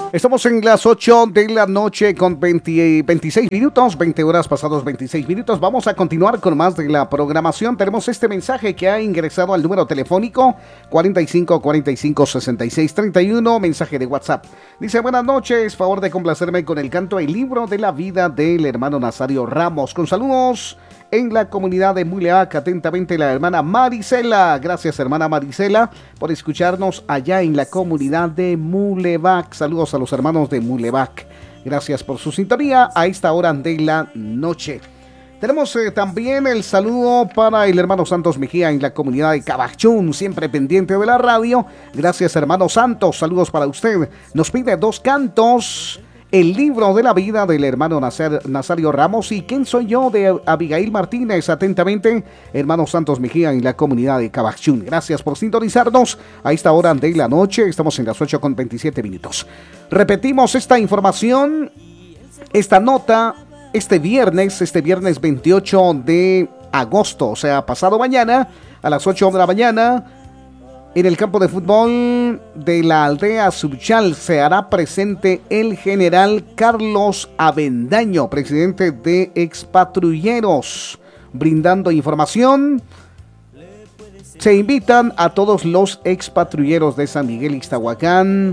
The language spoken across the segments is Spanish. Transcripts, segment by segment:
Estamos en las 8 de la noche con 26 minutos, 20 horas pasados 26 minutos. Vamos a continuar con más de la programación. Tenemos este mensaje que ha ingresado al número telefónico 45 45 66 31, mensaje de WhatsApp. Dice: buenas noches, favor de complacerme con el canto El Libro de la Vida del hermano Nazario Ramos. Con saludos en la comunidad de Mulevac, atentamente la hermana Marisela. Gracias, hermana Marisela, por escucharnos allá en la comunidad de Mulevac. Saludos a los hermanos de Mulevac. Gracias por su sintonía a esta hora de la noche. Tenemos también el saludo para el hermano Santos Mejía en la comunidad de Cabachún, siempre pendiente de la radio. Gracias, hermano Santos. Saludos para usted. Nos pide dos cantos: El Libro de la Vida del hermano Nazario Ramos y ¿Quién soy yo? De Abigail Martínez. Atentamente, hermano Santos Mejía en la comunidad de Cabachún. Gracias por sintonizarnos a esta hora de la noche. Estamos en las 8 con 27 minutos. Repetimos esta información, esta nota, este viernes 28 de agosto, o sea, pasado mañana, a las 8 de la mañana. En el campo de fútbol de la aldea Subchal se hará presente el general Carlos Avendaño, presidente de Expatrulleros, brindando información. Se invitan a todos los expatrulleros de San Miguel Ixtahuacán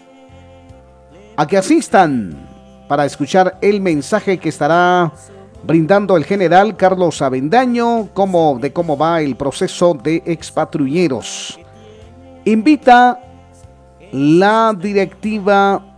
a que asistan para escuchar el mensaje que estará brindando el general Carlos Avendaño de cómo va el proceso de expatrulleros. Invita la directiva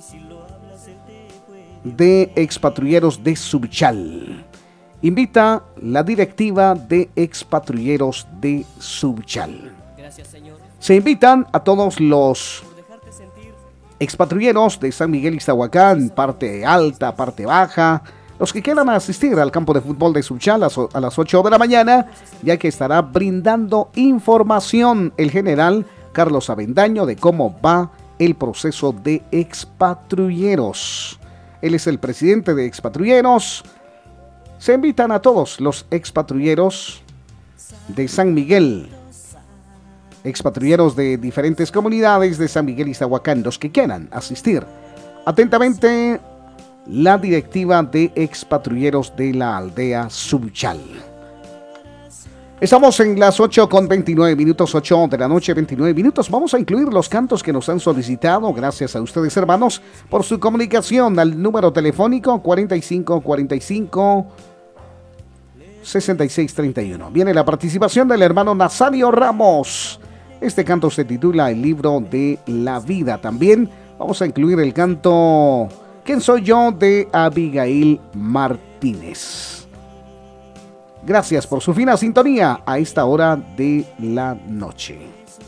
de expatrulleros de Subchal. Invita la directiva de expatrulleros de Subchal. Se invitan a todos los expatrulleros de San Miguel Ixtahuacán, parte alta, parte baja, los que quieran asistir al campo de fútbol de Subchal a las 8 de la mañana, ya que estará brindando información el general Carlos Avendaño de cómo va el proceso de expatrulleros. Él es el presidente de Expatrulleros. Se invitan a todos los expatrulleros de San Miguel, expatrulleros de diferentes comunidades de San Miguel Ixtahuacán, los que quieran asistir. Atentamente, la directiva de expatrulleros de la aldea Subchal. Estamos en las 8 con 29 minutos, 8 de la noche, 29 minutos. Vamos a incluir los cantos que nos han solicitado. Gracias a ustedes, hermanos, por su comunicación al número telefónico 45 45 66 31. Viene la participación del hermano Nazario Ramos. Este canto se titula El Libro de la Vida. También vamos a incluir el canto ¿Quién soy yo? De Abigail Martínez. Gracias por su fina sintonía a esta hora de la noche.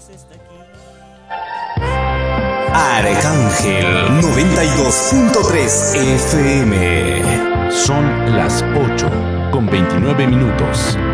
Arcángel 92.3 FM. Son las 8 con 29 minutos.